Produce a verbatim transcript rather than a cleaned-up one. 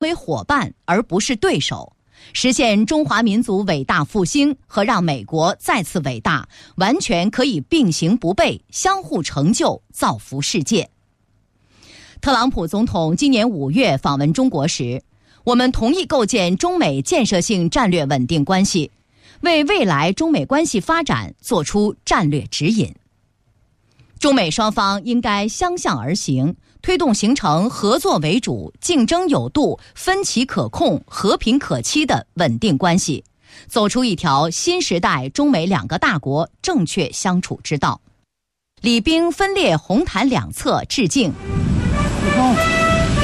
为伙伴而不是对手，实现中华民族伟大复兴和让美国再次伟大，完全可以并行不悖，相互成就，造福世界。特朗普总统今年五月访问中国时，我们同意构建中美建设性战略稳定关系，为未来中美关系发展作出战略指引。中美双方应该相向而行，推动形成合作为主、竞争有度、分歧可控、和平可期的稳定关系，走出一条新时代中美两个大国正确相处之道。礼兵分列红毯两侧致敬。